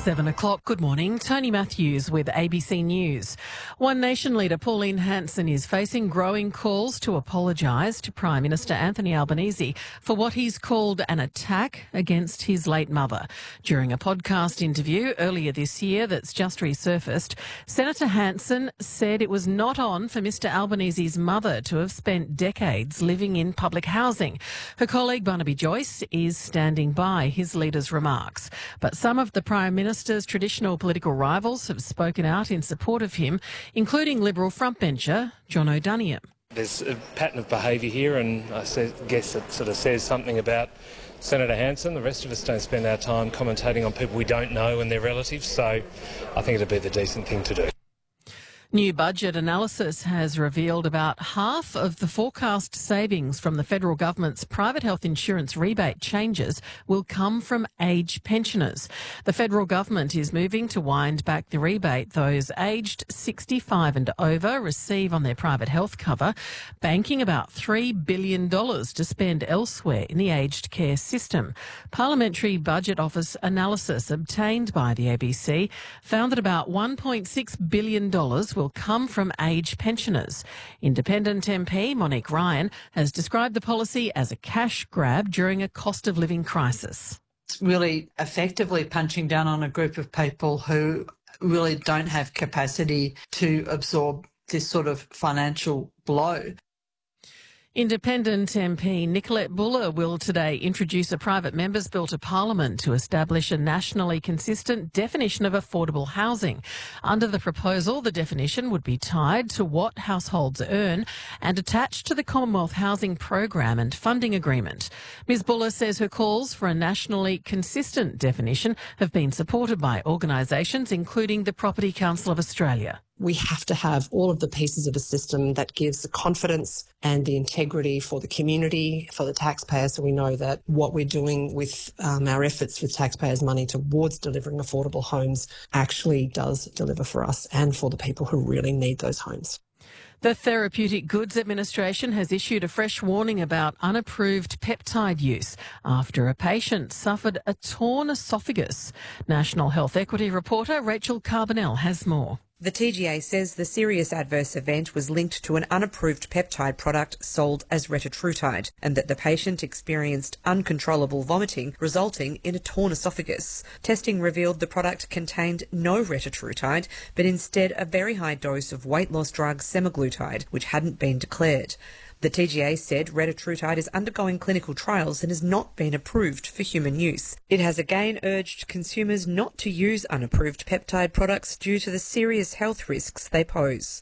7 o'clock. Good morning. Tony Matthews with ABC News. One Nation leader Pauline Hanson is facing growing calls to apologise to Prime Minister Anthony Albanese for what he's called an attack against his late mother. During a podcast interview earlier this year that's just resurfaced, Senator Hanson said it was not on for Mr Albanese's mother to have spent decades living in public housing. Her colleague Barnaby Joyce is standing by his leader's remarks. But some of the Prime Minister's traditional political rivals have spoken out in support of him, including Liberal frontbencher John O'Doniam. There's a pattern of behaviour here, and I guess it sort of says something about Senator Hanson. The rest of us don't spend our time commentating on people we don't know and their relatives, so I think it'd be the decent thing to do. New budget analysis has revealed about half of the forecast savings from the federal government's private health insurance rebate changes will come from aged pensioners. The federal government is moving to wind back the rebate those aged 65 and over receive on their private health cover, banking about $3 billion to spend elsewhere in the aged care system. Parliamentary Budget Office analysis obtained by the ABC found that about $1.6 billion will come from aged pensioners. Independent MP Monique Ryan has described the policy as a cash grab during a cost of living crisis. It's really effectively punching down on a group of people who really don't have capacity to absorb this sort of financial blow. Independent MP Nicolette Buller will today introduce a private member's bill to Parliament to establish a nationally consistent definition of affordable housing. Under the proposal, the definition would be tied to what households earn and attached to the Commonwealth Housing Program and Funding Agreement. Ms Buller says her calls for a nationally consistent definition have been supported by organisations including the Property Council of Australia. We have to have all of the pieces of a system that gives the confidence and the integrity for the community, for the taxpayer, so we know that what we're doing with our efforts with taxpayers' money towards delivering affordable homes actually does deliver for us and for the people who really need those homes. The Therapeutic Goods Administration has issued a fresh warning about unapproved peptide use after a patient suffered a torn esophagus. National Health Equity reporter Rachel Carbonell has more. The TGA says the serious adverse event was linked to an unapproved peptide product sold as retatrutide, and that the patient experienced uncontrollable vomiting resulting in a torn esophagus. Testing revealed the product contained no retatrutide, but instead a very high dose of weight loss drug semaglutide, which hadn't been declared. The TGA said retatrutide is undergoing clinical trials and has not been approved for human use. It has again urged consumers not to use unapproved peptide products due to the serious health risks they pose.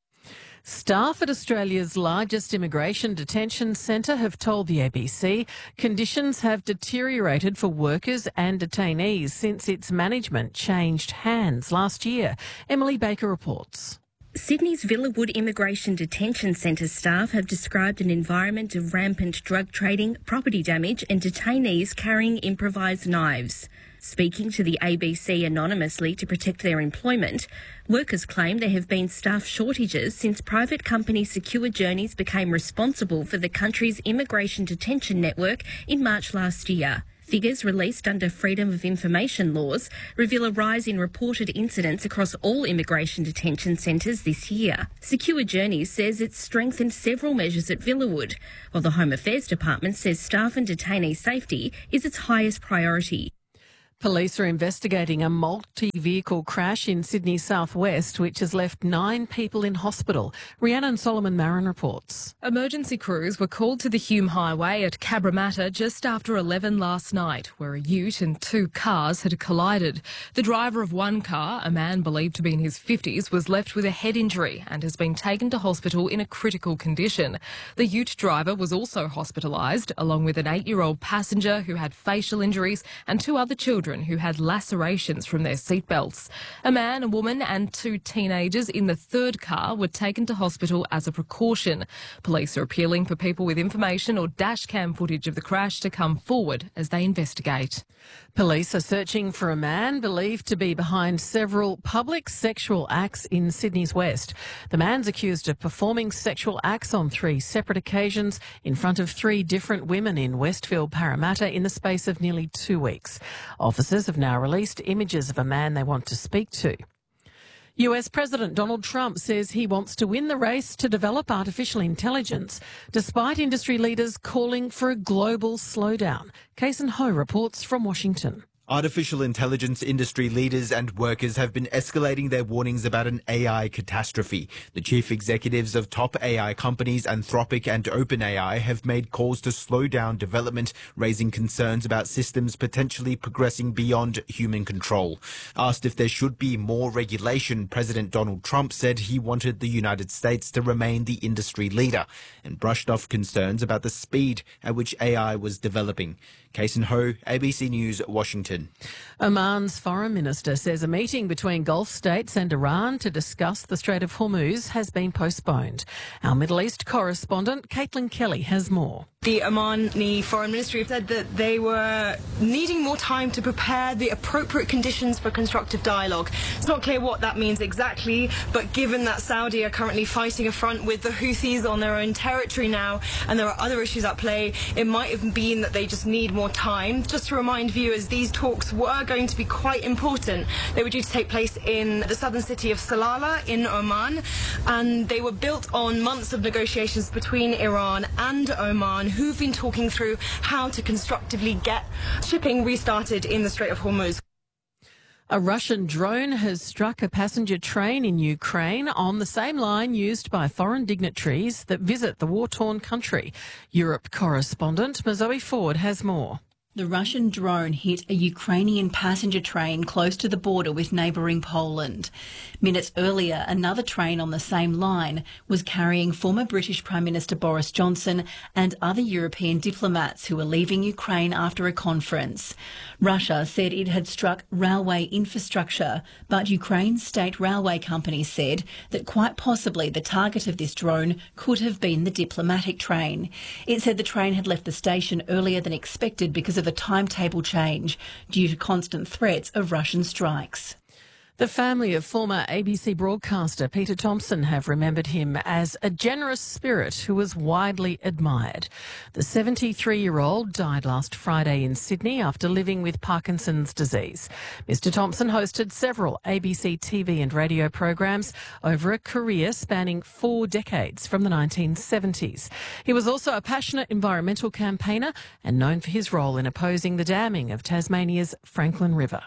Staff at Australia's largest immigration detention centre have told the ABC conditions have deteriorated for workers and detainees since its management changed hands last year. Emily Baker reports. Sydney's Villawood Immigration Detention Centre staff have described an environment of rampant drug trading, property damage and detainees carrying improvised knives. Speaking to the ABC anonymously to protect their employment, workers claim there have been staff shortages since private company Secure Journeys became responsible for the country's immigration detention network in March last year. Figures released under Freedom of Information laws reveal a rise in reported incidents across all immigration detention centres this year. Secure Journeys says it's strengthened several measures at Villawood, while the Home Affairs Department says staff and detainee safety is its highest priority. Police are investigating a multi-vehicle crash in Sydney southwest, which has left 9 people in hospital. Rhiannon Solomon-Marin reports. Emergency crews were called to the Hume Highway at Cabramatta just after 11 last night, where a ute and 2 cars had collided. The driver of one car, a man believed to be in his 50s, was left with a head injury and has been taken to hospital in a critical condition. The ute driver was also hospitalised, along with an 8-year-old passenger who had facial injuries and 2 other children who had lacerations from their seatbelts. A man, a woman and 2 teenagers in the third car were taken to hospital as a precaution. Police are appealing for people with information or dashcam footage of the crash to come forward as they investigate. Police are searching for a man believed to be behind several public sexual acts in Sydney's West. The man's accused of performing sexual acts on 3 separate occasions in front of 3 different women in Westfield, Parramatta in the space of nearly 2 weeks. Officers have now released images of a man they want to speak to. US President Donald Trump says he wants to win the race to develop artificial intelligence, despite industry leaders calling for a global slowdown. Kason Ho reports from Washington. Artificial intelligence industry leaders and workers have been escalating their warnings about an AI catastrophe. The chief executives of top AI companies Anthropic and OpenAI have made calls to slow down development, raising concerns about systems potentially progressing beyond human control. Asked if there should be more regulation, President Donald Trump said he wanted the United States to remain the industry leader and brushed off concerns about the speed at which AI was developing. Kason Ho, ABC News, Washington. Oman's foreign minister says a meeting between Gulf states and Iran to discuss the Strait of Hormuz has been postponed. Our Middle East correspondent, Caitlin Kelly, has more. The Omani Foreign Ministry said that they were needing more time to prepare the appropriate conditions for constructive dialogue. It's not clear what that means exactly, but given that Saudi are currently fighting a front with the Houthis on their own territory now, and there are other issues at play, it might have been that they just need more time. Just to remind viewers, these talks were going to be quite important. They were due to take place in the southern city of Salalah in Oman, and they were built on months of negotiations between Iran and Oman, who've been talking through how to constructively get shipping restarted in the Strait of Hormuz. A Russian drone has struck a passenger train in Ukraine on the same line used by foreign dignitaries that visit the war-torn country. Europe correspondent Mazoe Ford has more. The Russian drone hit a Ukrainian passenger train close to the border with neighbouring Poland. Minutes earlier, another train on the same line was carrying former British Prime Minister Boris Johnson and other European diplomats who were leaving Ukraine after a conference. Russia said it had struck railway infrastructure, but Ukraine's state railway company said that quite possibly the target of this drone could have been the diplomatic train. It said the train had left the station earlier than expected because of a timetable change due to constant threats of Russian strikes. The family of former ABC broadcaster Peter Thomson have remembered him as a generous spirit who was widely admired. The 73-year-old died last Friday in Sydney after living with Parkinson's disease. Mr Thomson hosted several ABC TV and radio programs over a career spanning 4 decades from the 1970s. He was also a passionate environmental campaigner and known for his role in opposing the damming of Tasmania's Franklin River.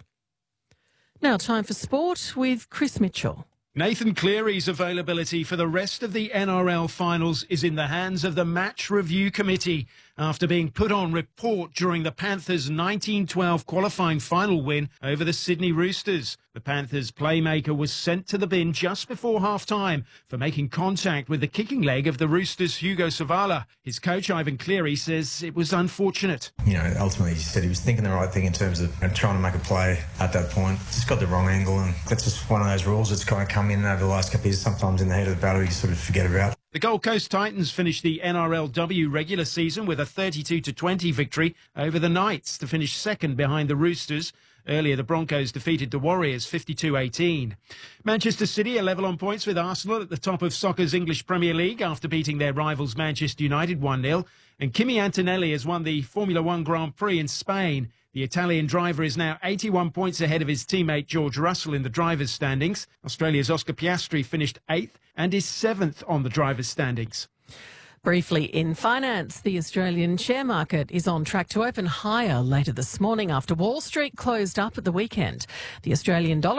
Now time for sport with Chris Mitchell. Nathan Cleary's availability for the rest of the NRL finals is in the hands of the Match Review Committee after being put on report during the Panthers' 1912 qualifying final win over the Sydney Roosters. The Panthers' playmaker was sent to the bin just before half-time for making contact with the kicking leg of the Roosters' Hugo Savala. His coach, Ivan Cleary, says it was unfortunate. Ultimately, he said he was thinking the right thing in terms of trying to make a play at that point. Just got the wrong angle, and that's just one of those rules that's kind of come in over the last couple of years. Sometimes in the heat of the battle, you sort of forget about. The Gold Coast Titans finished the NRLW regular season with a 32-20 victory over the Knights to finish second behind the Roosters. Earlier, the Broncos defeated the Warriors 52-18. Manchester City are level on points with Arsenal at the top of soccer's English Premier League after beating their rivals Manchester United 1-0. And Kimi Antonelli has won the Formula One Grand Prix in Spain. The Italian driver is now 81 points ahead of his teammate George Russell in the drivers' standings. Australia's Oscar Piastri finished 8th and is 7th on the drivers' standings. Briefly in finance, the Australian share market is on track to open higher later this morning after Wall Street closed up at the weekend. The Australian dollar